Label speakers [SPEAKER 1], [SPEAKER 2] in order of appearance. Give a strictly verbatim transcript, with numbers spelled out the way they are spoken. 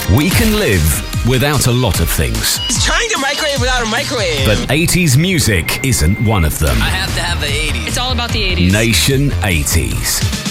[SPEAKER 1] We can live without a lot of things.
[SPEAKER 2] He's trying to microwave without a microwave.
[SPEAKER 1] But eighties music isn't one of them.
[SPEAKER 2] I have to have the eighties.
[SPEAKER 3] It's all about the eighties.
[SPEAKER 1] Nation eighties.